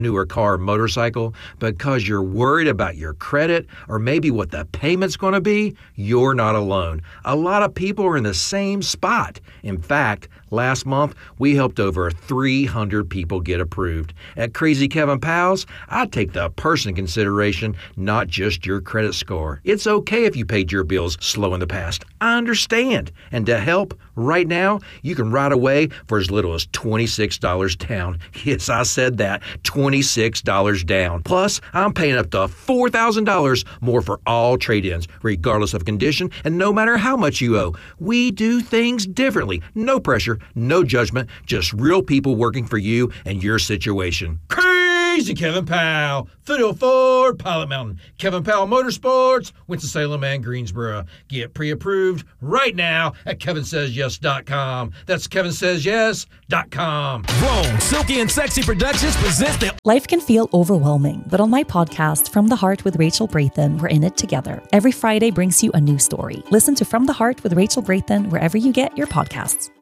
newer car or motorcycle because you're worried about your credit or maybe what the payment's going to be, you're not alone. A lot of people are in the same spot. In fact, last month, we helped over 300 people get approved. At Crazy Kevin Pals, I take the person in consideration, not just your credit score. It's okay if you paid your bills slow in the past. I understand. And to help, right now, you can ride away for as little as $26 down. Yes, I said that, $26 down. Plus, I'm paying up to $4,000 more for all trade-ins, regardless of condition and no matter how much you owe. We do things differently. No pressure, no judgment, just real people working for you and your situation. Crazy Kevin Powell, Foothill Ford, Pilot Mountain, Kevin Powell Motorsports, Winston-Salem and Greensboro. Get pre-approved right now at kevinsays.yes.com. That's kevinsays.yes.com. Blown, Silky and Sexy Productions presents the... Life can feel overwhelming, but on my podcast, From the Heart with Rachel Brathen, we're in it together. Every Friday brings you a new story. Listen to From the Heart with Rachel Brathen wherever you get your podcasts.